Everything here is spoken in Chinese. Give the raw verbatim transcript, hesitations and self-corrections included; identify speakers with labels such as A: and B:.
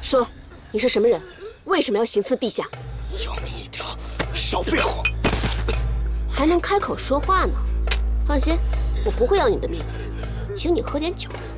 A: 说，你是什么人？为什么要行刺陛下？
B: 要命一条，少废话！
A: 还能开口说话呢？放心，我不会要你的命，请你喝点酒。